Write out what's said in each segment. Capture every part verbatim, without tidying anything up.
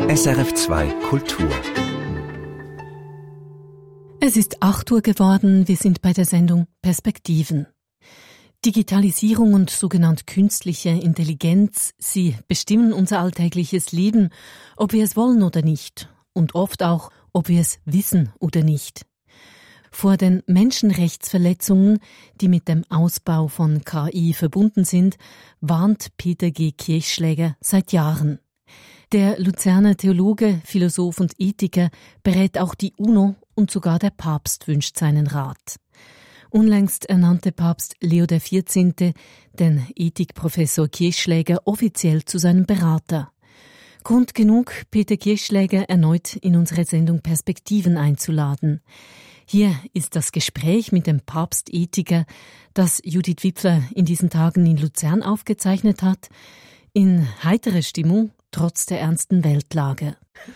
S R F zwei Kultur. Es ist acht Uhr geworden, wir sind bei der Sendung Perspektiven. Digitalisierung und sogenannte künstliche Intelligenz, sie bestimmen unser alltägliches Leben, ob wir es wollen oder nicht. Und oft auch, ob wir es wissen oder nicht. Vor den Menschenrechtsverletzungen, die mit dem Ausbau von K I verbunden sind, warnt Peter G. Kirchschläger seit Jahren. Der Luzerner Theologe, Philosoph und Ethiker berät auch die UNO und sogar der Papst wünscht seinen Rat. Unlängst ernannte Papst Leo der Vierzehnte den Ethikprofessor Kirchschläger offiziell zu seinem Berater. Grund genug, Peter Kirchschläger erneut in unsere Sendung Perspektiven einzuladen. Hier ist das Gespräch mit dem Papstethiker, das Judith Wipfler in diesen Tagen in Luzern aufgezeichnet hat, in heiterer Stimmung, trotz der ernsten Weltlage.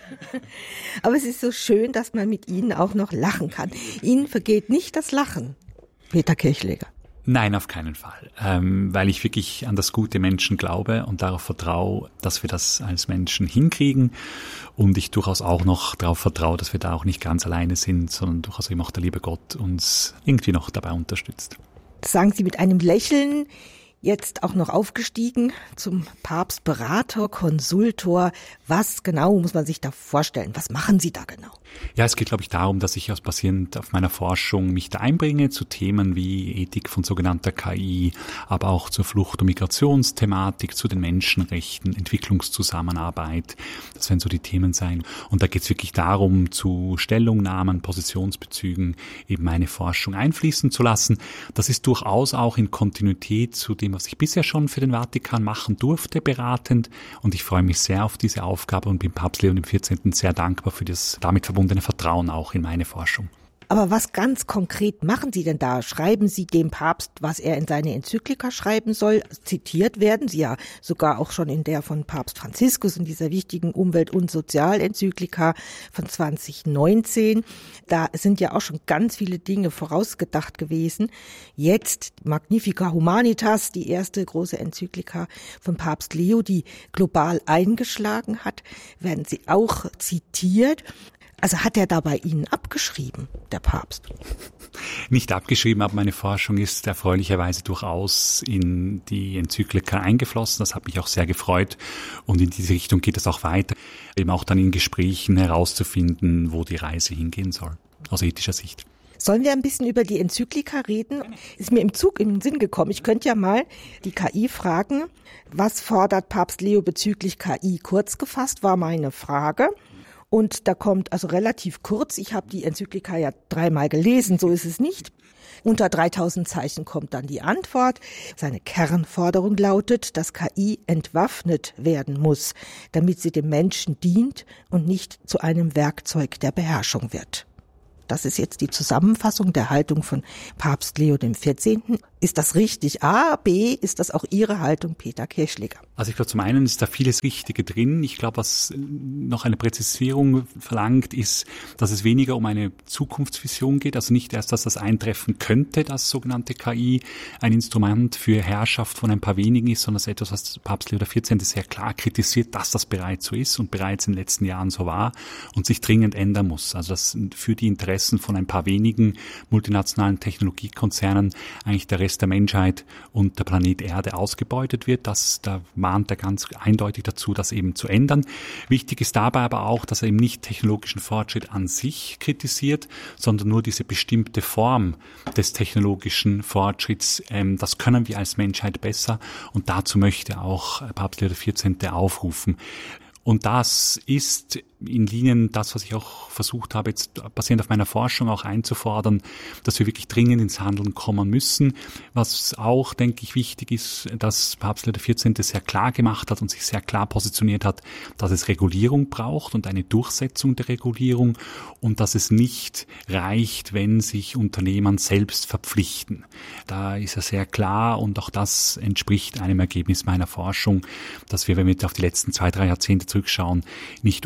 Aber es ist so schön, dass man mit Ihnen auch noch lachen kann. Ihnen vergeht nicht das Lachen, Peter Kirchschläger. Nein, auf keinen Fall, ähm, weil ich wirklich an das gute Menschen glaube und darauf vertraue, dass wir das als Menschen hinkriegen und ich durchaus auch noch darauf vertraue, dass wir da auch nicht ganz alleine sind, sondern durchaus eben auch der liebe Gott uns irgendwie noch dabei unterstützt. Das sagen Sie mit einem Lächeln. Jetzt auch noch aufgestiegen zum Papstberater, Konsultor. Was genau muss man sich da vorstellen? Was machen Sie da genau? Ja, es geht, glaube ich, darum, dass ich als basierend auf meiner Forschung mich da einbringe zu Themen wie Ethik von sogenannter K I, aber auch zur Flucht- und Migrationsthematik, zu den Menschenrechten, Entwicklungszusammenarbeit. Das werden so die Themen sein. Und da geht es wirklich darum, zu Stellungnahmen, Positionsbezügen eben meine Forschung einfließen zu lassen. Das ist durchaus auch in Kontinuität zu dem, was ich bisher schon für den Vatikan machen durfte, beratend. Und ich freue mich sehr auf diese Aufgabe und bin Papst Leo der Vierzehnte sehr dankbar für das damit verbundene Vertrauen auch in meine Forschung. Aber was ganz konkret machen Sie denn da? Schreiben Sie dem Papst, was er in seine Enzyklika schreiben soll? Zitiert werden Sie ja sogar auch schon in der von Papst Franziskus, in dieser wichtigen Umwelt- und Sozialenzyklika von zwanzig neunzehn. Da sind ja auch schon ganz viele Dinge vorausgedacht gewesen. Jetzt Magnifica Humanitas, die erste große Enzyklika von Papst Leo, die global eingeschlagen hat, werden Sie auch zitiert. Also hat er da bei Ihnen abgeschrieben, der Papst? Nicht abgeschrieben, aber meine Forschung ist erfreulicherweise durchaus in die Enzyklika eingeflossen. Das hat mich auch sehr gefreut und in diese Richtung geht es auch weiter. Eben auch dann in Gesprächen herauszufinden, wo die Reise hingehen soll, aus ethischer Sicht. Sollen wir ein bisschen über die Enzyklika reden? Ist mir im Zug in den Sinn gekommen. Ich könnte ja mal die K I fragen. Was fordert Papst Leo bezüglich K I? Kurz gefasst war meine Frage. Und da kommt also relativ kurz, ich habe die Enzyklika ja dreimal gelesen, so ist es nicht. Unter dreitausend Zeichen kommt dann die Antwort. Seine Kernforderung lautet, dass K I entwaffnet werden muss, damit sie dem Menschen dient und nicht zu einem Werkzeug der Beherrschung wird. Das ist jetzt die Zusammenfassung der Haltung von Papst Leo der Vierzehnte. Ist das richtig? A, B, ist das auch Ihre Haltung, Peter Kirchschläger? Also ich glaube, zum einen ist da vieles Richtige drin. Ich glaube, was noch eine Präzisierung verlangt, ist, dass es weniger um eine Zukunftsvision geht. Also nicht erst, dass das eintreffen könnte, das sogenannte K I ein Instrument für Herrschaft von ein paar wenigen ist, sondern es ist etwas, was Papst Leo der Vierzehnte sehr klar kritisiert, dass das bereits so ist und bereits in den letzten Jahren so war und sich dringend ändern muss. Also dass für die Interessen von ein paar wenigen multinationalen Technologiekonzernen eigentlich der Rest der Menschheit und der Planet Erde ausgebeutet wird. Das, da mahnt er ganz eindeutig dazu, das eben zu ändern. Wichtig ist dabei aber auch, dass er eben nicht technologischen Fortschritt an sich kritisiert, sondern nur diese bestimmte Form des technologischen Fortschritts. Ähm, das können wir als Menschheit besser und dazu möchte auch Papst Leo der Vierzehnte aufrufen. Und das ist in Linien das, was ich auch versucht habe, jetzt basierend auf meiner Forschung auch einzufordern, dass wir wirklich dringend ins Handeln kommen müssen. Was auch, denke ich, wichtig ist, dass Papst Leo der Vierzehnte sehr klar gemacht hat und sich sehr klar positioniert hat, dass es Regulierung braucht und eine Durchsetzung der Regulierung und dass es nicht reicht, wenn sich Unternehmen selbst verpflichten. Da ist er sehr klar und auch das entspricht einem Ergebnis meiner Forschung, dass wir, wenn wir auf die letzten zwei, drei Jahrzehnte zurückschauen, nicht unbedingt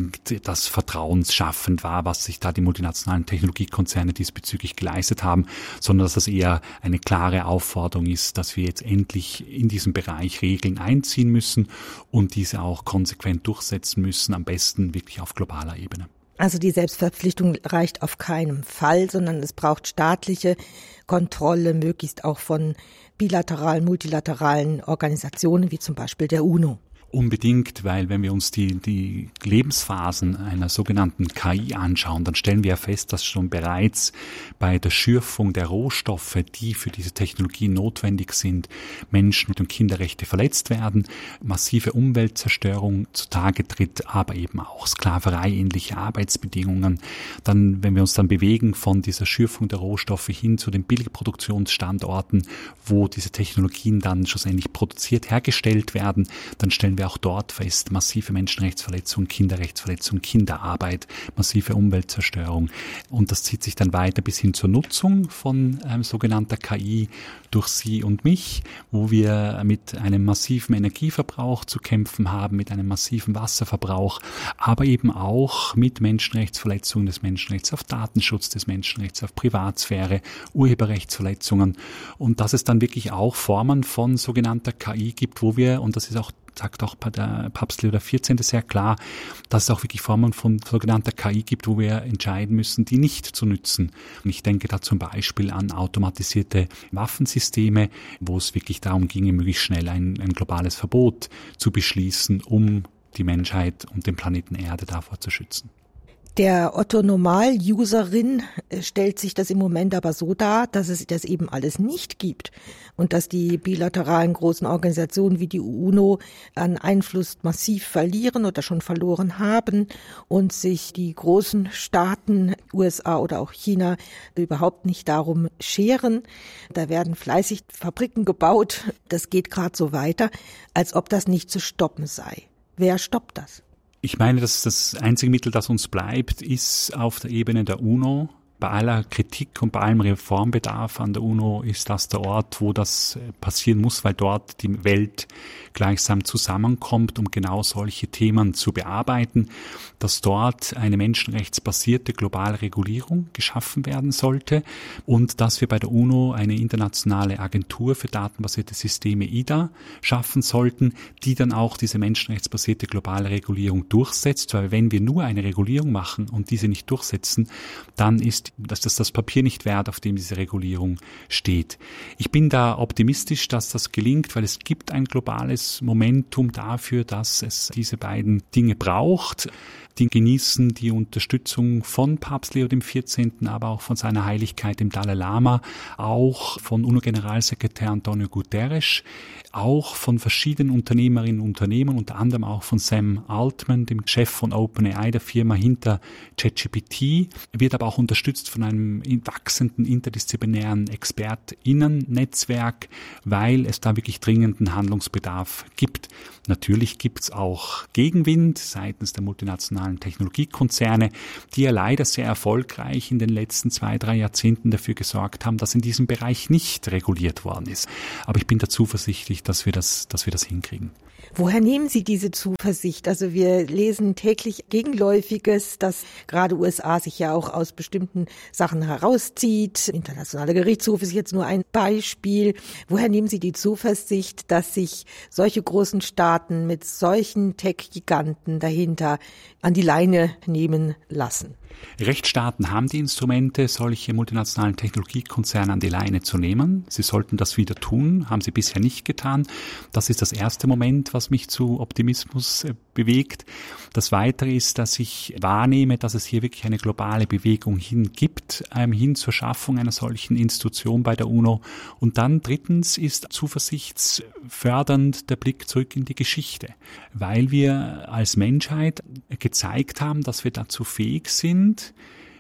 unbedingt das vertrauensschaffend war, was sich da die multinationalen Technologiekonzerne diesbezüglich geleistet haben, sondern dass das eher eine klare Aufforderung ist, dass wir jetzt endlich in diesem Bereich Regeln einziehen müssen und diese auch konsequent durchsetzen müssen, am besten wirklich auf globaler Ebene. Also die Selbstverpflichtung reicht auf keinen Fall, sondern es braucht staatliche Kontrolle, möglichst auch von bilateralen, multilateralen Organisationen wie zum Beispiel der UNO. Unbedingt, weil wenn wir uns die, die Lebensphasen einer sogenannten K I anschauen, dann stellen wir fest, dass schon bereits bei der Schürfung der Rohstoffe, die für diese Technologie notwendig sind, Menschen- und Kinderrechte verletzt werden, massive Umweltzerstörung zutage tritt, aber eben auch sklavereiähnliche Arbeitsbedingungen. Dann, wenn wir uns dann bewegen von dieser Schürfung der Rohstoffe hin zu den Billigproduktionsstandorten, wo diese Technologien dann schlussendlich produziert, hergestellt werden, dann stellen wir auch dort fest, massive Menschenrechtsverletzungen, Kinderrechtsverletzungen, Kinderarbeit, massive Umweltzerstörung. Und das zieht sich dann weiter bis hin zur Nutzung von ähm, sogenannter K I durch Sie und mich, wo wir mit einem massiven Energieverbrauch zu kämpfen haben, mit einem massiven Wasserverbrauch, aber eben auch mit Menschenrechtsverletzungen, des Menschenrechts auf Datenschutz, des Menschenrechts auf Privatsphäre, Urheberrechtsverletzungen. Und dass es dann wirklich auch Formen von sogenannter K I gibt, wo wir, und das ist auch sagt auch der Papst Leo der vierzehnte sehr klar, dass es auch wirklich Formen von sogenannter K I gibt, wo wir entscheiden müssen, die nicht zu nützen. Und ich denke da zum Beispiel an automatisierte Waffensysteme, wo es wirklich darum ginge, möglichst schnell ein, ein globales Verbot zu beschließen, um die Menschheit und den Planeten Erde davor zu schützen. Der Otto-Normal-Userin stellt sich das im Moment aber so dar, dass es das eben alles nicht gibt und dass die bilateralen großen Organisationen wie die UNO an Einfluss massiv verlieren oder schon verloren haben und sich die großen Staaten, U S A oder auch China, überhaupt nicht darum scheren. Da werden fleißig Fabriken gebaut. Das geht gerade so weiter, als ob das nicht zu stoppen sei. Wer stoppt das? Ich meine, dass das einzige Mittel, das uns bleibt, ist auf der Ebene der UNO. Bei aller Kritik und bei allem Reformbedarf an der UNO ist das der Ort, wo das passieren muss, weil dort die Welt gleichsam zusammenkommt, um genau solche Themen zu bearbeiten, dass dort eine menschenrechtsbasierte globale Regulierung geschaffen werden sollte und dass wir bei der UNO eine internationale Agentur für datenbasierte Systeme I D A schaffen sollten, die dann auch diese menschenrechtsbasierte globale Regulierung durchsetzt, weil wenn wir nur eine Regulierung machen und diese nicht durchsetzen, dann ist dass das das Papier nicht wert, auf dem diese Regulierung steht. Ich bin da optimistisch, dass das gelingt, weil es gibt ein globales Momentum dafür, dass es diese beiden Dinge braucht. Die genießen die Unterstützung von Papst Leo der vierzehnte, aber auch von seiner Heiligkeit dem Dalai Lama, auch von UNO-Generalsekretär Antonio Guterres, auch von verschiedenen Unternehmerinnen und Unternehmen, unter anderem auch von Sam Altman, dem Chef von OpenAI, der Firma hinter ChatGPT, wird aber auch unterstützt von einem wachsenden interdisziplinären ExpertInnen-Netzwerk, weil es da wirklich dringenden Handlungsbedarf gibt. Natürlich gibt es auch Gegenwind seitens der multinationalen Technologiekonzerne, die ja leider sehr erfolgreich in den letzten zwei, drei Jahrzehnten dafür gesorgt haben, dass in diesem Bereich nicht reguliert worden ist. Aber ich bin da zuversichtlich, dass wir das, dass wir das hinkriegen. Woher nehmen Sie diese Zuversicht? Also wir lesen täglich Gegenläufiges, dass gerade U S A sich ja auch aus bestimmten Sachen herauszieht. Internationaler Gerichtshof ist jetzt nur ein Beispiel. Woher nehmen Sie die Zuversicht, dass sich solche großen Staaten mit solchen Tech-Giganten dahinter an die Leine nehmen lassen? Rechtsstaaten haben die Instrumente, solche multinationalen Technologiekonzerne an die Leine zu nehmen. Sie sollten das wieder tun, haben sie bisher nicht getan. Das ist das erste Moment, was mich zu Optimismus bewegt. Das Weitere ist, dass ich wahrnehme, dass es hier wirklich eine globale Bewegung hin gibt, hin zur Schaffung einer solchen Institution bei der UNO. Und dann drittens ist zuversichtsfördernd der Blick zurück in die Geschichte, weil wir als Menschheit gezeigt haben, dass wir dazu fähig sind,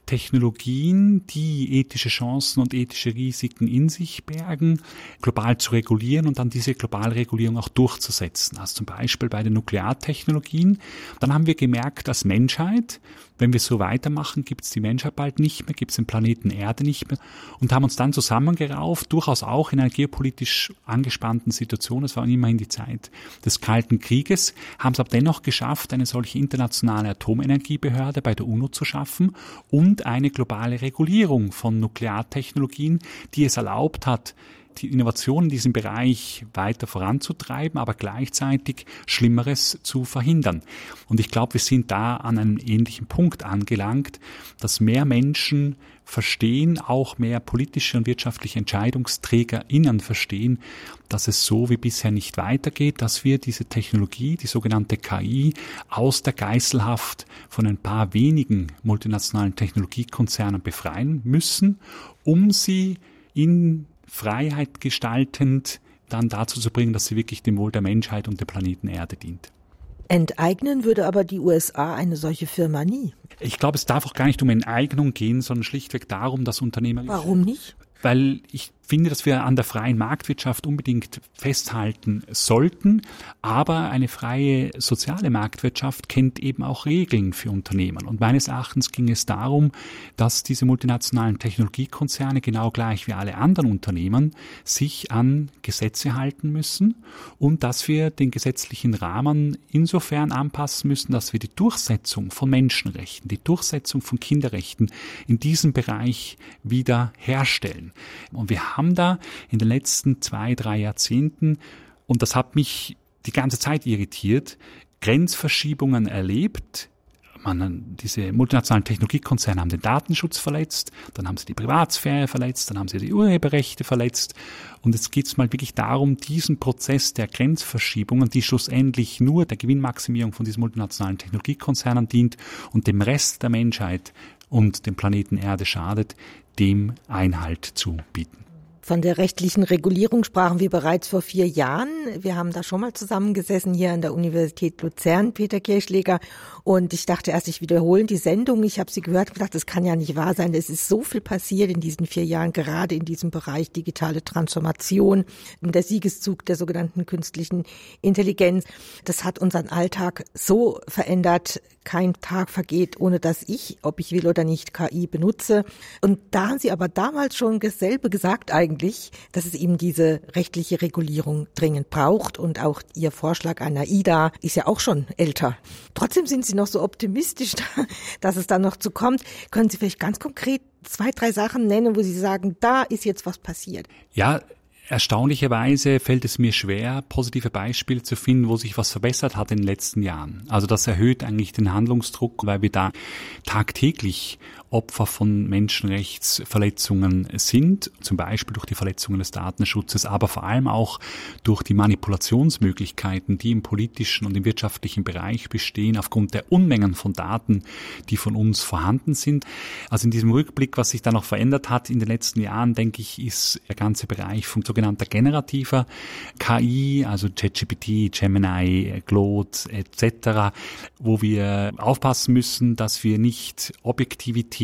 Technologien, die ethische Chancen und ethische Risiken in sich bergen, global zu regulieren und dann diese globale Regulierung auch durchzusetzen. Also zum Beispiel bei den Nukleartechnologien. Dann haben wir gemerkt, als Menschheit, wenn wir so weitermachen, gibt es die Menschheit bald nicht mehr, gibt es den Planeten Erde nicht mehr und haben uns dann zusammengerauft, durchaus auch in einer geopolitisch angespannten Situation, es war immerhin die Zeit des Kalten Krieges, haben es aber dennoch geschafft, eine solche internationale Atomenergiebehörde bei der UNO zu schaffen und eine globale Regulierung von Nukleartechnologien, die es erlaubt hat, die Innovation in diesem Bereich weiter voranzutreiben, aber gleichzeitig Schlimmeres zu verhindern. Und ich glaube, wir sind da an einem ähnlichen Punkt angelangt, dass mehr Menschen verstehen, auch mehr politische und wirtschaftliche EntscheidungsträgerInnen verstehen, dass es so wie bisher nicht weitergeht, dass wir diese Technologie, die sogenannte K I, aus der Geiselhaft von ein paar wenigen multinationalen Technologiekonzernen befreien müssen, um sie in Freiheit gestaltend dann dazu zu bringen, dass sie wirklich dem Wohl der Menschheit und dem Planeten Erde dient. Enteignen würde aber die U S A eine solche Firma nie. Ich glaube, es darf auch gar nicht um Enteignung gehen, sondern schlichtweg darum, dass Unternehmer... Warum nicht? Weil ich finde, dass wir an der freien Marktwirtschaft unbedingt festhalten sollten, aber eine freie soziale Marktwirtschaft kennt eben auch Regeln für Unternehmen. Und meines Erachtens ging es darum, dass diese multinationalen Technologiekonzerne genau gleich wie alle anderen Unternehmen sich an Gesetze halten müssen und dass wir den gesetzlichen Rahmen insofern anpassen müssen, dass wir die Durchsetzung von Menschenrechten, die Durchsetzung von Kinderrechten in diesem Bereich wieder herstellen. Und wir haben da in den letzten zwei, drei Jahrzehnten, und das hat mich die ganze Zeit irritiert, Grenzverschiebungen erlebt. Man, diese multinationalen Technologiekonzerne haben den Datenschutz verletzt, dann haben sie die Privatsphäre verletzt, dann haben sie die Urheberrechte verletzt. Und jetzt geht es mal wirklich darum, diesen Prozess der Grenzverschiebungen, die schlussendlich nur der Gewinnmaximierung von diesen multinationalen Technologiekonzernen dient und dem Rest der Menschheit und dem Planeten Erde schadet, dem Einhalt zu bieten. Von der rechtlichen Regulierung sprachen wir bereits vor vier Jahren. Wir haben da schon mal zusammengesessen hier an der Universität Luzern, Peter Kirchschläger. Und ich dachte erst, ich wiederhole die Sendung. Ich habe sie gehört und gedacht, das kann ja nicht wahr sein. Es ist so viel passiert in diesen vier Jahren, gerade in diesem Bereich digitale Transformation, der Siegeszug der sogenannten künstlichen Intelligenz. Das hat unseren Alltag so verändert. Kein Tag vergeht, ohne dass ich, ob ich will oder nicht, K I benutze. Und da haben Sie aber damals schon dasselbe gesagt eigentlich, dass es eben diese rechtliche Regulierung dringend braucht. Und auch Ihr Vorschlag einer I D A ist ja auch schon älter. Trotzdem sind Sie noch so optimistisch, dass es da noch zu kommt. Können Sie vielleicht ganz konkret zwei, drei Sachen nennen, wo Sie sagen, da ist jetzt was passiert? Ja, erstaunlicherweise fällt es mir schwer, positive Beispiele zu finden, wo sich was verbessert hat in den letzten Jahren. Also das erhöht eigentlich den Handlungsdruck, weil wir da tagtäglich Opfer von Menschenrechtsverletzungen sind, zum Beispiel durch die Verletzungen des Datenschutzes, aber vor allem auch durch die Manipulationsmöglichkeiten, die im politischen und im wirtschaftlichen Bereich bestehen, aufgrund der Unmengen von Daten, die von uns vorhanden sind. Also in diesem Rückblick, was sich da noch verändert hat in den letzten Jahren, denke ich, ist der ganze Bereich von sogenannter generativer K I, also ChatGPT, Gemini, Claude et cetera, wo wir aufpassen müssen, dass wir nicht Objektivität,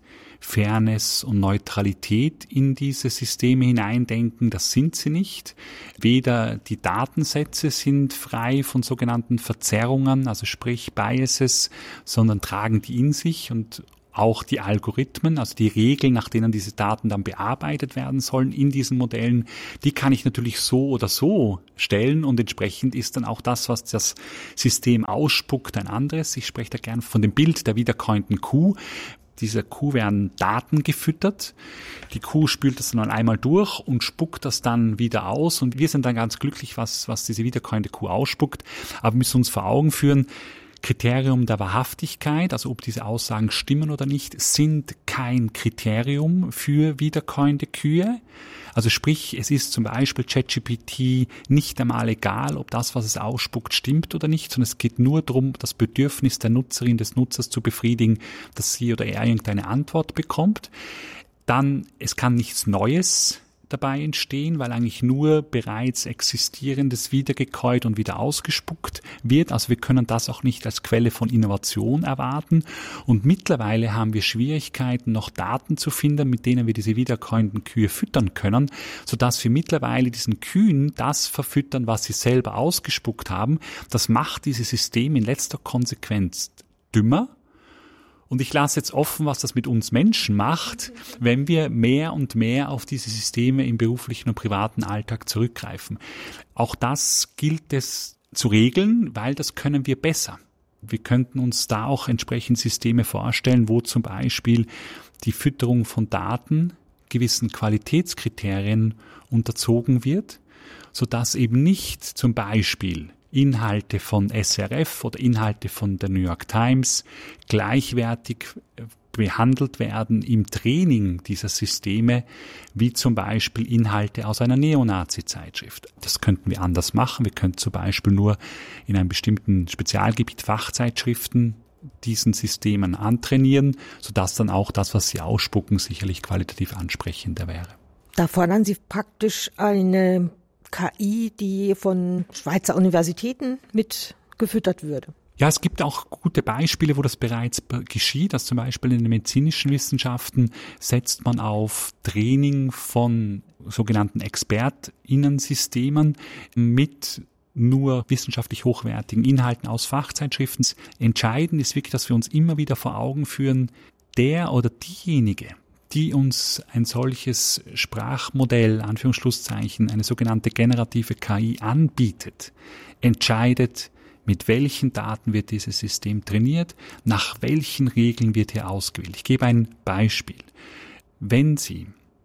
Fairness und Neutralität in diese Systeme hineindenken. Das sind sie nicht. Weder die Datensätze sind frei von sogenannten Verzerrungen, also sprich Biases, sondern tragen die in sich, und auch die Algorithmen, also die Regeln, nach denen diese Daten dann bearbeitet werden sollen in diesen Modellen, die kann ich natürlich so oder so stellen, und entsprechend ist dann auch das, was das System ausspuckt, ein anderes. Ich spreche da gern von dem Bild der wiederkäuten Kuh. Dieser Kuh werden Daten gefüttert. Die Kuh spült das dann einmal durch und spuckt das dann wieder aus. Und wir sind dann ganz glücklich, was, was diese wiederkäute Kuh ausspuckt. Aber wir müssen uns vor Augen führen, Kriterium der Wahrhaftigkeit, also ob diese Aussagen stimmen oder nicht, sind kein Kriterium für wiederkäuende Kühe. Also sprich, es ist zum Beispiel ChatGPT nicht einmal egal, ob das, was es ausspuckt, stimmt oder nicht, sondern es geht nur darum, das Bedürfnis der Nutzerin, des Nutzers zu befriedigen, dass sie oder er irgendeine Antwort bekommt. Dann, es kann nichts Neues dabei entstehen, weil eigentlich nur bereits Existierendes wiedergekäut und wieder ausgespuckt wird. Also wir können das auch nicht als Quelle von Innovation erwarten. Und mittlerweile haben wir Schwierigkeiten, noch Daten zu finden, mit denen wir diese wiederkäuenden Kühe füttern können, sodass wir mittlerweile diesen Kühen das verfüttern, was sie selber ausgespuckt haben. Das macht dieses System in letzter Konsequenz dümmer. Und ich lasse jetzt offen, was das mit uns Menschen macht, wenn wir mehr und mehr auf diese Systeme im beruflichen und privaten Alltag zurückgreifen. Auch das gilt es zu regeln, weil das können wir besser. Wir könnten uns da auch entsprechend Systeme vorstellen, wo zum Beispiel die Fütterung von Daten gewissen Qualitätskriterien unterzogen wird, sodass eben nicht zum Beispiel Inhalte von S R F oder Inhalte von der New York Times gleichwertig behandelt werden im Training dieser Systeme, wie zum Beispiel Inhalte aus einer Neonazi-Zeitschrift. Das könnten wir anders machen. Wir könnten zum Beispiel nur in einem bestimmten Spezialgebiet Fachzeitschriften diesen Systemen antrainieren, sodass dann auch das, was sie ausspucken, sicherlich qualitativ ansprechender wäre. Da fordern Sie praktisch eine K I, die von Schweizer Universitäten mitgefüttert würde. Ja, es gibt auch gute Beispiele, wo das bereits geschieht. Also zum Beispiel in den medizinischen Wissenschaften setzt man auf Training von sogenannten ExpertInnen-Systemen mit nur wissenschaftlich hochwertigen Inhalten aus Fachzeitschriften. Entscheidend ist wirklich, dass wir uns immer wieder vor Augen führen, der oder diejenige, die uns ein solches Sprachmodell, Anführungsschlusszeichen, eine sogenannte generative K I anbietet, entscheidet, mit welchen Daten wird dieses System trainiert, nach welchen Regeln wird hier ausgewählt. Ich gebe ein Beispiel. Wenn Sie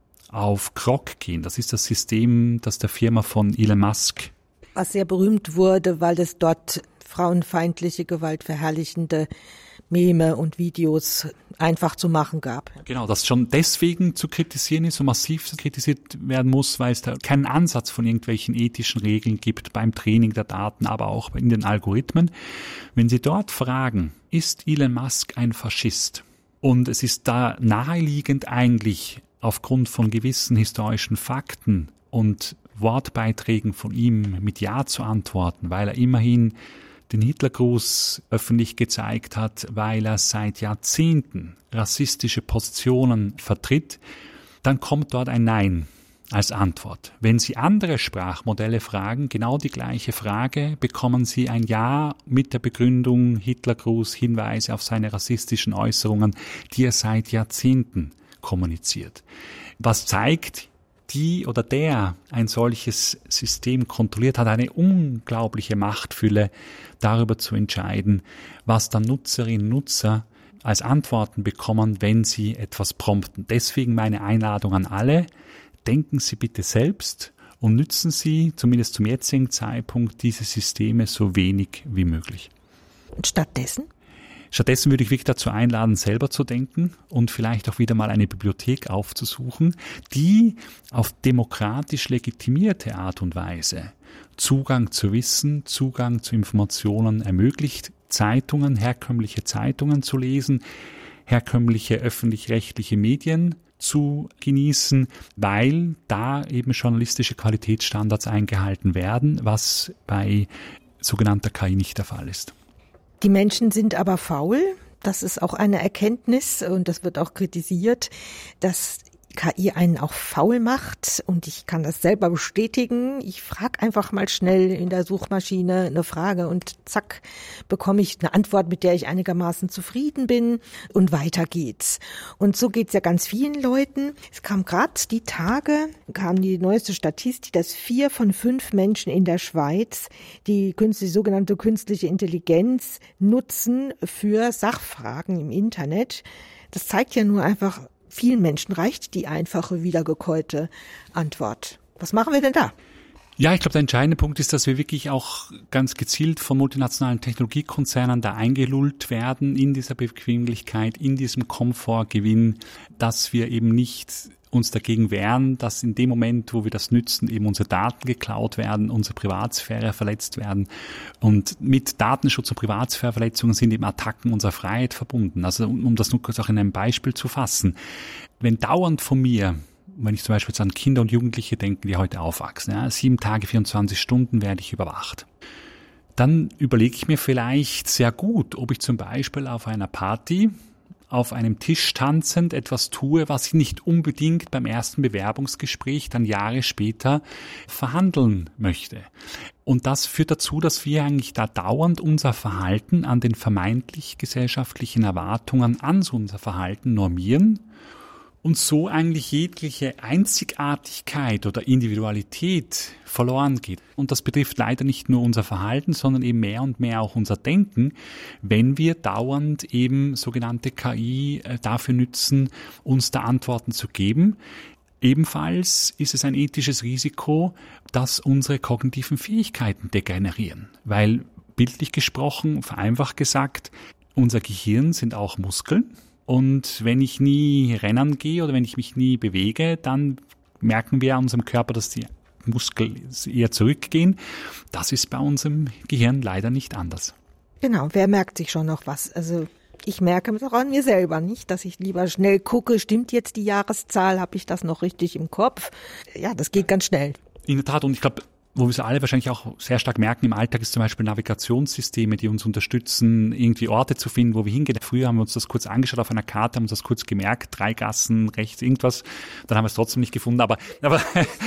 auf Grok gehen, das ist das System, das der Firma von Elon Musk, was sehr berühmt wurde, weil es dort frauenfeindliche, gewaltverherrlichende Meme und Videos einfach zu machen gab. Genau, das schon deswegen zu kritisieren ist, so massiv kritisiert werden muss, weil es da keinen Ansatz von irgendwelchen ethischen Regeln gibt beim Training der Daten, aber auch in den Algorithmen. Wenn Sie dort fragen, ist Elon Musk ein Faschist? Und es ist da naheliegend eigentlich aufgrund von gewissen historischen Fakten und Wortbeiträgen von ihm mit Ja zu antworten, weil er immerhin den Hitlergruß öffentlich gezeigt hat, weil er seit Jahrzehnten rassistische Positionen vertritt, dann kommt dort ein Nein als Antwort. Wenn Sie andere Sprachmodelle fragen, genau die gleiche Frage, bekommen Sie ein Ja mit der Begründung Hitlergruß, Hinweise auf seine rassistischen Äußerungen, die er seit Jahrzehnten kommuniziert. Was zeigt, die oder der ein solches System kontrolliert, hat eine unglaubliche Machtfülle, darüber zu entscheiden, was dann Nutzerinnen und Nutzer als Antworten bekommen, wenn sie etwas prompten. Deswegen meine Einladung an alle, denken Sie bitte selbst und nützen Sie, zumindest zum jetzigen Zeitpunkt, diese Systeme so wenig wie möglich. Und stattdessen? Stattdessen würde ich wirklich dazu einladen, selber zu denken und vielleicht auch wieder mal eine Bibliothek aufzusuchen, die auf demokratisch legitimierte Art und Weise Zugang zu Wissen, Zugang zu Informationen ermöglicht, Zeitungen, herkömmliche Zeitungen zu lesen, herkömmliche öffentlich-rechtliche Medien zu genießen, weil da eben journalistische Qualitätsstandards eingehalten werden, was bei sogenannter K I nicht der Fall ist. Die Menschen sind aber faul. Das ist auch eine Erkenntnis und das wird auch kritisiert, dass K I einen auch faul macht und ich kann das selber bestätigen. Ich frage einfach mal schnell in der Suchmaschine eine Frage und zack, bekomme ich eine Antwort, mit der ich einigermaßen zufrieden bin und weiter geht's. Und so geht's ja ganz vielen Leuten. Es kam gerade die Tage, kam die neueste Statistik, dass vier von fünf Menschen in der Schweiz die künstliche, sogenannte künstliche Intelligenz nutzen für Sachfragen im Internet. Das zeigt ja nur einfach, vielen Menschen reicht die einfache, wiedergekäute Antwort. Was machen wir denn da? Ja, ich glaube, der entscheidende Punkt ist, dass wir wirklich auch ganz gezielt von multinationalen Technologiekonzernen da eingelullt werden in dieser Bequemlichkeit, in diesem Komfortgewinn, dass wir eben nicht uns dagegen wehren, dass in dem Moment, wo wir das nützen, eben unsere Daten geklaut werden, unsere Privatsphäre verletzt werden. Und mit Datenschutz und Privatsphäreverletzungen sind eben Attacken unserer Freiheit verbunden. Also um das nur kurz auch in einem Beispiel zu fassen. Wenn dauernd von mir wenn ich zum Beispiel jetzt an Kinder und Jugendliche denke, die heute aufwachsen, ja, sieben Tage, vierundzwanzig Stunden werde ich überwacht. Dann überlege ich mir vielleicht sehr gut, ob ich zum Beispiel auf einer Party, auf einem Tisch tanzend etwas tue, was ich nicht unbedingt beim ersten Bewerbungsgespräch dann Jahre später verhandeln möchte. Und das führt dazu, dass wir eigentlich da dauernd unser Verhalten an den vermeintlich gesellschaftlichen Erwartungen an unser Verhalten normieren und so eigentlich jegliche Einzigartigkeit oder Individualität verloren geht. Und das betrifft leider nicht nur unser Verhalten, sondern eben mehr und mehr auch unser Denken, wenn wir dauernd eben sogenannte K I dafür nützen, uns da Antworten zu geben. Ebenfalls ist es ein ethisches Risiko, dass unsere kognitiven Fähigkeiten degenerieren, weil bildlich gesprochen, vereinfacht gesagt, unser Gehirn sind auch Muskeln. Und wenn ich nie rennen gehe oder wenn ich mich nie bewege, dann merken wir an unserem Körper, dass die Muskeln eher zurückgehen. Das ist bei unserem Gehirn leider nicht anders. Genau, wer merkt sich schon noch was? Also ich merke es auch an mir selber nicht, dass ich lieber schnell gucke, stimmt jetzt die Jahreszahl, habe ich das noch richtig im Kopf? Ja, das geht ganz schnell. In der Tat, und ich glaube, wo wir es alle wahrscheinlich auch sehr stark merken im Alltag, ist zum Beispiel Navigationssysteme, die uns unterstützen, irgendwie Orte zu finden, wo wir hingehen. Früher haben wir uns das kurz angeschaut auf einer Karte, haben uns das kurz gemerkt, drei Gassen, rechts, irgendwas. Dann haben wir es trotzdem nicht gefunden, aber aber,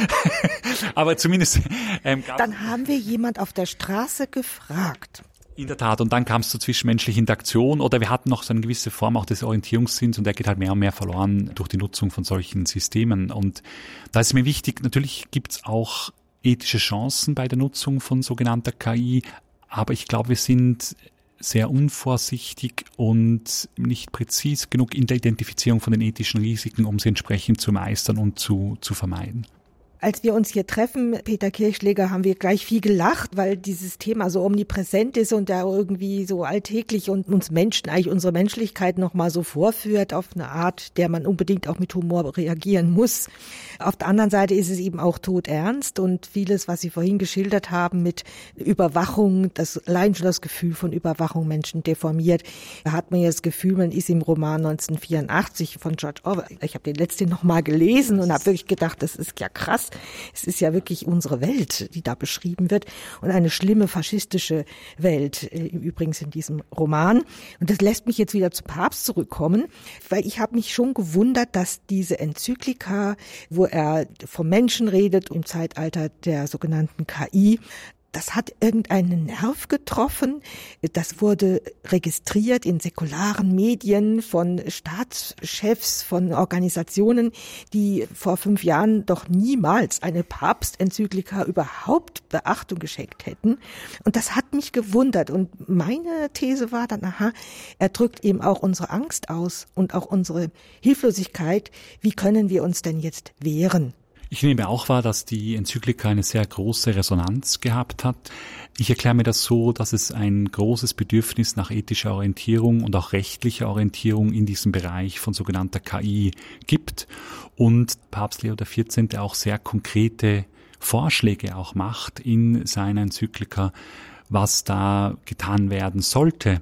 aber zumindest... Ähm, Dann haben wir jemand auf der Straße gefragt. In der Tat, und dann kam es zur zwischenmenschlichen Interaktion oder wir hatten noch so eine gewisse Form auch des Orientierungssinns und der geht halt mehr und mehr verloren durch die Nutzung von solchen Systemen. Und da ist mir wichtig, natürlich gibt es auch ethische Chancen bei der Nutzung von sogenannter K I, aber ich glaube, wir sind sehr unvorsichtig und nicht präzis genug in der Identifizierung von den ethischen Risiken, um sie entsprechend zu meistern und zu, zu vermeiden. Als wir uns hier treffen, Peter Kirchschläger, haben wir gleich viel gelacht, weil dieses Thema so omnipräsent ist und da irgendwie so alltäglich und uns Menschen, eigentlich unsere Menschlichkeit nochmal so vorführt auf eine Art, der man unbedingt auch mit Humor reagieren muss. Auf der anderen Seite ist es eben auch todernst und vieles, was Sie vorhin geschildert haben mit Überwachung, das allein schon das Gefühl von Überwachung Menschen deformiert. Da hat man ja das Gefühl, man ist im Roman neunzehnhundertvierundachtzig von George Orwell. Ich habe den letzten nochmal gelesen und habe wirklich gedacht, das ist ja krass. Es ist ja wirklich unsere Welt, die da beschrieben wird und eine schlimme faschistische Welt, übrigens in diesem Roman. Und das lässt mich jetzt wieder zu Papst zurückkommen, weil ich habe mich schon gewundert, dass diese Enzyklika, wo er vom Menschen redet im Zeitalter der sogenannten K I, das hat irgendeinen Nerv getroffen. Das wurde registriert in säkularen Medien von Staatschefs, von Organisationen, die vor fünf Jahren doch niemals eine Papstenzyklika überhaupt Beachtung geschenkt hätten. Und das hat mich gewundert. Und meine These war dann, aha, er drückt eben auch unsere Angst aus und auch unsere Hilflosigkeit. Wie können wir uns denn jetzt wehren? Ich nehme auch wahr, dass die Enzyklika eine sehr große Resonanz gehabt hat. Ich erkläre mir das so, dass es ein großes Bedürfnis nach ethischer Orientierung und auch rechtlicher Orientierung in diesem Bereich von sogenannter K I gibt und Papst Leo der vierzehnte auch sehr konkrete Vorschläge auch macht in seiner Enzyklika, was da getan werden sollte,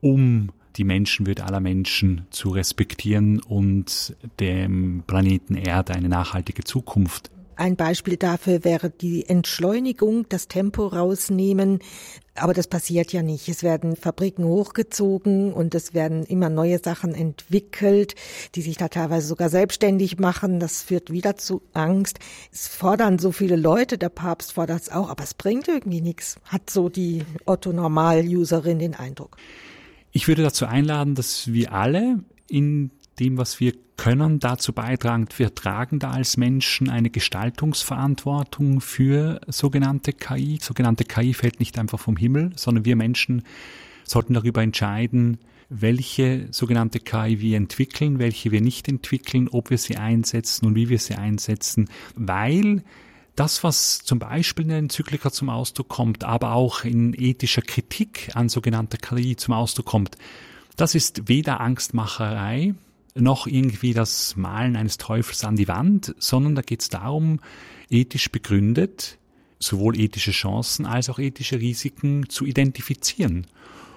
um die Menschenwürde aller Menschen zu respektieren und dem Planeten Erde eine nachhaltige Zukunft. Ein Beispiel dafür wäre die Entschleunigung, das Tempo rausnehmen. Aber das passiert ja nicht. Es werden Fabriken hochgezogen und es werden immer neue Sachen entwickelt, die sich da teilweise sogar selbstständig machen. Das führt wieder zu Angst. Es fordern so viele Leute, der Papst fordert es auch, aber es bringt irgendwie nichts, hat so die Otto-Normal-Userin den Eindruck. Ich würde dazu einladen, dass wir alle in dem, was wir können, dazu beitragen. Wir tragen da als Menschen eine Gestaltungsverantwortung für sogenannte K I. Sogenannte K I fällt nicht einfach vom Himmel, sondern wir Menschen sollten darüber entscheiden, welche sogenannte K I wir entwickeln, welche wir nicht entwickeln, ob wir sie einsetzen und wie wir sie einsetzen, weil das, was zum Beispiel in der Enzyklika zum Ausdruck kommt, aber auch in ethischer Kritik an sogenannter K I zum Ausdruck kommt, das ist weder Angstmacherei noch irgendwie das Malen eines Teufels an die Wand, sondern da geht es darum, ethisch begründet, sowohl ethische Chancen als auch ethische Risiken zu identifizieren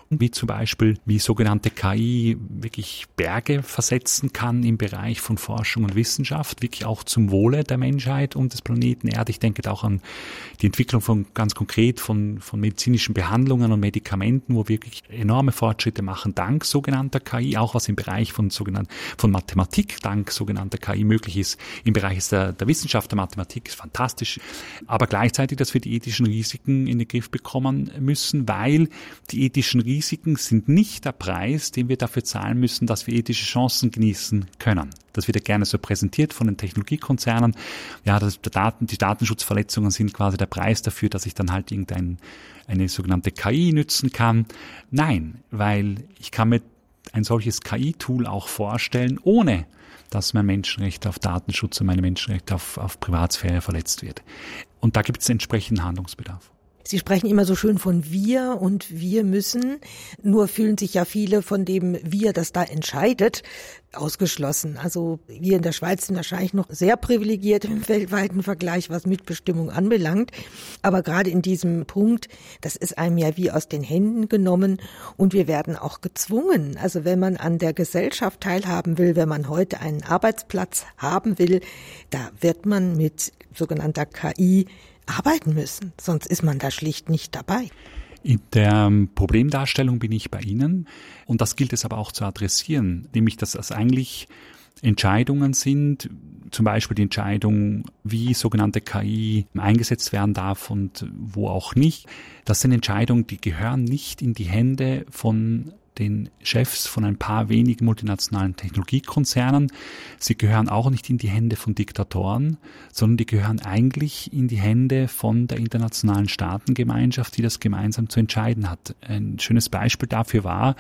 wie zum Beispiel, wie sogenannte K I wirklich Berge versetzen kann im Bereich von Forschung und Wissenschaft, wirklich auch zum Wohle der Menschheit und des Planeten Erde. Ich denke da auch an die Entwicklung von ganz konkret von, von medizinischen Behandlungen und Medikamenten, wo wir wirklich enorme Fortschritte machen, dank sogenannter K I, auch was im Bereich von sogenannten, von Mathematik, dank sogenannter K I möglich ist. Im Bereich der, der Wissenschaft, der Mathematik ist fantastisch. Aber gleichzeitig, dass wir die ethischen Risiken in den Griff bekommen müssen, weil die ethischen Risiken sind nicht der Preis, den wir dafür zahlen müssen, dass wir ethische Chancen genießen können. Das wird ja gerne so präsentiert von den Technologiekonzernen. Ja, das, der Daten, die Datenschutzverletzungen sind quasi der Preis dafür, dass ich dann halt irgendein, eine sogenannte K I nützen kann. Nein, weil ich kann mir ein solches K I-Tool auch vorstellen, ohne dass mein Menschenrecht auf Datenschutz und meine Menschenrechte auf, auf Privatsphäre verletzt wird. Und da gibt es entsprechenden Handlungsbedarf. Sie sprechen immer so schön von wir und wir müssen. Nur fühlen sich ja viele von dem wir, das da entscheidet, ausgeschlossen. Also wir in der Schweiz sind wahrscheinlich noch sehr privilegiert im weltweiten Vergleich, was Mitbestimmung anbelangt. Aber gerade in diesem Punkt, das ist einem ja wie aus den Händen genommen und wir werden auch gezwungen. Also wenn man an der Gesellschaft teilhaben will, wenn man heute einen Arbeitsplatz haben will, da wird man mit sogenannter K I arbeiten müssen, sonst ist man da schlicht nicht dabei. In der Problemdarstellung bin ich bei Ihnen und das gilt es aber auch zu adressieren, nämlich dass das eigentlich Entscheidungen sind, zum Beispiel die Entscheidung, wie sogenannte K I eingesetzt werden darf und wo auch nicht. Das sind Entscheidungen, die gehören nicht in die Hände von den Chefs von ein paar wenigen multinationalen Technologiekonzernen. Sie gehören auch nicht in die Hände von Diktatoren, sondern die gehören eigentlich in die Hände von der internationalen Staatengemeinschaft, die das gemeinsam zu entscheiden hat. Ein schönes Beispiel dafür war,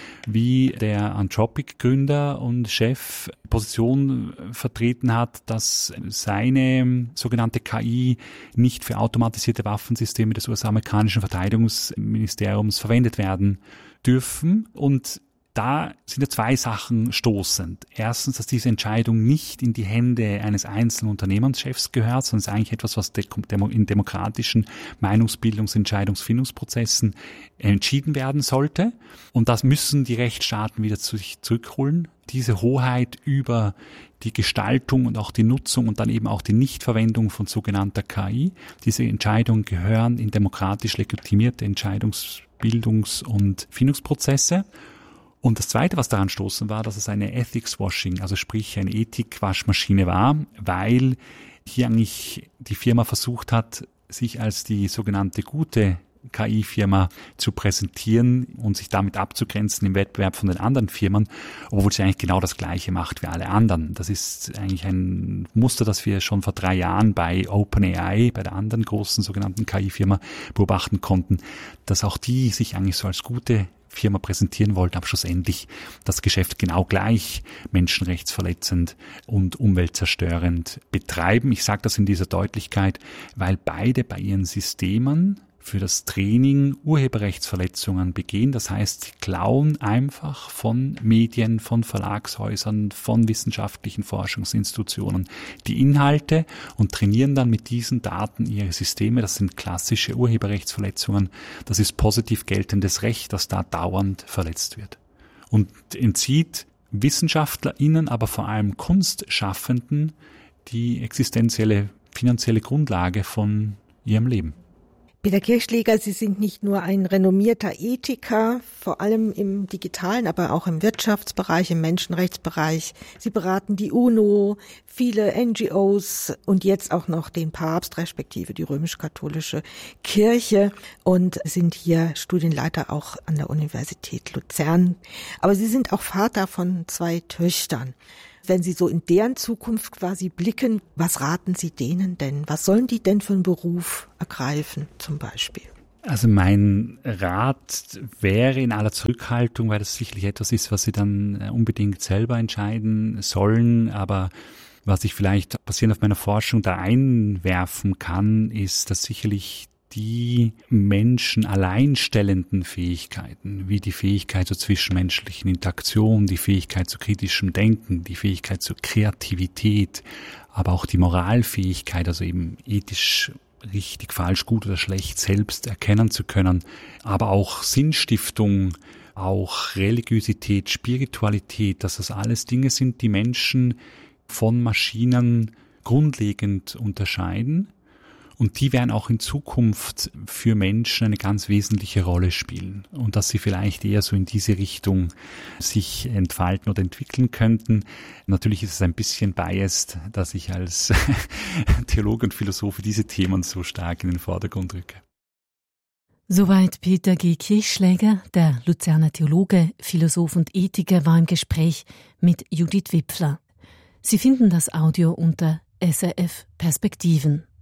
wie der Anthropic-Gründer und Chef Position vertreten hat, dass seine sogenannte K I nicht für automatisierte Waffensysteme des U S-amerikanischen Verteidigungsministeriums verwendet werden dürfen. Und da sind ja zwei Sachen stoßend. Erstens, dass diese Entscheidung nicht in die Hände eines einzelnen Unternehmenschefs gehört, sondern es ist eigentlich etwas, was in demokratischen Meinungsbildungs-, Entscheidungsfindungsprozessen entschieden werden sollte. Und das müssen die Rechtsstaaten wieder zu sich zurückholen. Diese Hoheit über die Gestaltung und auch die Nutzung und dann eben auch die Nichtverwendung von sogenannter K I. Diese Entscheidungen gehören in demokratisch legitimierte Entscheidungsbildungs- und Findungsprozesse. Und das Zweite, was daran stoßen war, dass es eine Ethics-Washing, also sprich eine Ethik-Waschmaschine war, weil hier eigentlich die Firma versucht hat, sich als die sogenannte gute K I-Firma zu präsentieren und sich damit abzugrenzen im Wettbewerb von den anderen Firmen, obwohl sie eigentlich genau das Gleiche macht wie alle anderen. Das ist eigentlich ein Muster, das wir schon vor drei Jahren bei OpenAI, bei der anderen großen sogenannten K I-Firma, beobachten konnten, dass auch die sich eigentlich so als gute Firma präsentieren wollten, aber schlussendlich das Geschäft genau gleich menschenrechtsverletzend und umweltzerstörend betreiben. Ich sage das in dieser Deutlichkeit, weil beide bei ihren Systemen für das Training Urheberrechtsverletzungen begehen. Das heißt, sie klauen einfach von Medien, von Verlagshäusern, von wissenschaftlichen Forschungsinstitutionen die Inhalte und trainieren dann mit diesen Daten ihre Systeme. Das sind klassische Urheberrechtsverletzungen. Das ist positiv geltendes Recht, das da dauernd verletzt wird. Und entzieht WissenschaftlerInnen, aber vor allem Kunstschaffenden die existenzielle, finanzielle Grundlage von ihrem Leben. Peter Kirchschläger, Sie sind nicht nur ein renommierter Ethiker, vor allem im digitalen, aber auch im Wirtschaftsbereich, im Menschenrechtsbereich. Sie beraten die UNO, viele N G Os und jetzt auch noch den Papst, respektive die römisch-katholische Kirche und sind hier Studienleiter auch an der Universität Luzern. Aber Sie sind auch Vater von zwei Töchtern. Wenn Sie so in deren Zukunft quasi blicken, was raten Sie denen denn? Was sollen die denn für einen Beruf ergreifen zum Beispiel? Also mein Rat wäre in aller Zurückhaltung, weil das sicherlich etwas ist, was Sie dann unbedingt selber entscheiden sollen. Aber was ich vielleicht basierend auf meiner Forschung da einwerfen kann, ist, dass sicherlich die Menschen alleinstellenden Fähigkeiten, wie die Fähigkeit zur zwischenmenschlichen Interaktion, die Fähigkeit zu kritischem Denken, die Fähigkeit zur Kreativität, aber auch die Moralfähigkeit, also eben ethisch richtig, falsch, gut oder schlecht selbst erkennen zu können, aber auch Sinnstiftung, auch Religiosität, Spiritualität, dass das alles Dinge sind, die Menschen von Maschinen grundlegend unterscheiden. Und die werden auch in Zukunft für Menschen eine ganz wesentliche Rolle spielen. Und dass sie vielleicht eher so in diese Richtung sich entfalten oder entwickeln könnten. Natürlich ist es ein bisschen biased, dass ich als Theologe und Philosoph diese Themen so stark in den Vordergrund rücke. Soweit Peter G. Kirchschläger, der Luzerner Theologe, Philosoph und Ethiker, war im Gespräch mit Judith Wipfler. Sie finden das Audio unter S R F Perspektiven.